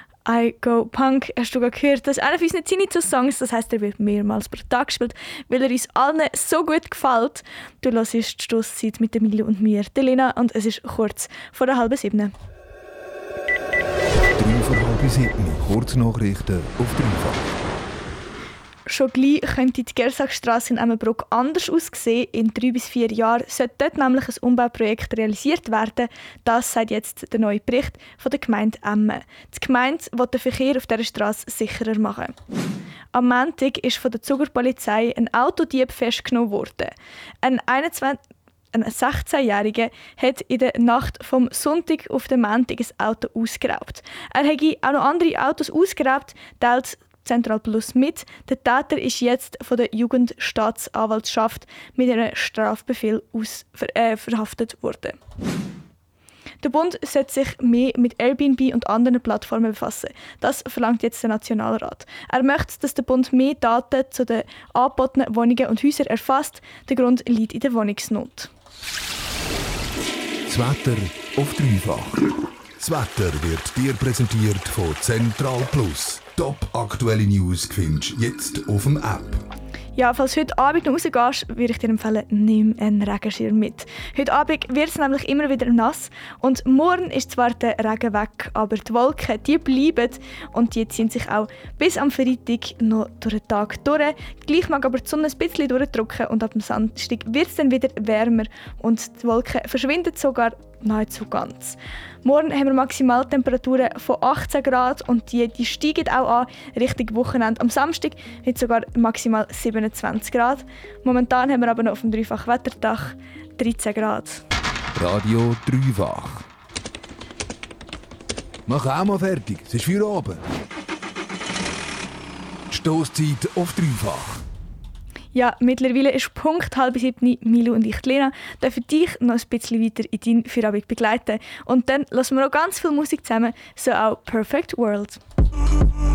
I Go Punk, hast du gehört. Das ist einer von unseren Tinnitus-Songs, das heisst, er wird mehrmals pro Tag gespielt, weil er uns allen so gut gefällt. Du hörst die Stosszeit mit Emilio und mir, Lena, und es ist kurz vor der 6:30. 6:30, Kurznachrichten auf Dreifach. Schon gleich könnte die Gersachstrasse in Emmenbruck anders aussehen. In 3 bis 4 Jahren sollte dort nämlich ein Umbauprojekt realisiert werden. Das sagt jetzt der neue Bericht von der Gemeinde Emmen. Die Gemeinde will den Verkehr auf dieser Strasse sicherer machen. Am Montag ist von der Zugerpolizei ein Autodieb festgenommen worden. Ein 16-Jähriger hat in der Nacht vom Sonntag auf den Montag ein Auto ausgeraubt. Er hätte auch noch andere Autos ausgeraubt, teilt Zentral Plus mit. Der Täter ist jetzt von der Jugendstaatsanwaltschaft mit einem Strafbefehl verhaftet worden. Der Bund sollte sich mehr mit Airbnb und anderen Plattformen befassen. Das verlangt jetzt der Nationalrat. Er möchte, dass der Bund mehr Daten zu den angebotenen Wohnungen und Häusern erfasst. Der Grund liegt in der Wohnungsnot. Das Wetter auf Dreifach. Das Wetter wird dir präsentiert von Zentral Plus. Top aktuelle News findest du jetzt auf dem App. Ja, falls heute Abend noch rausgehst, würde ich dir empfehlen, nimm einen Regenschirm mit. Heute Abend wird es nämlich immer wieder nass und morgen ist zwar der Regen weg, aber die Wolken, die bleiben und die ziehen sich auch bis am Freitag noch durch den Tag durch. Gleich mag aber die Sonne ein bisschen durchdrücken und ab dem Samstag wird es dann wieder wärmer und die Wolken verschwinden sogar nahezu ganz. Morgen haben wir Maximaltemperaturen von 18 Grad und die steigen auch an Richtung Wochenende. Am Samstag hat sogar maximal 27 Grad. Momentan haben wir aber noch auf dem Dreifach-Wetterdach 13 Grad. Radio Dreifach. Mach auch mal fertig, es ist Feierabend. Stosszeit auf Dreifach. Ja, mittlerweile ist Punkt 6:30. Milo und ich, Lena, dürfen dich noch ein bisschen weiter in deinen Feierabend begleiten. Und dann lassen wir noch ganz viel Musik zusammen, so auch Perfect World.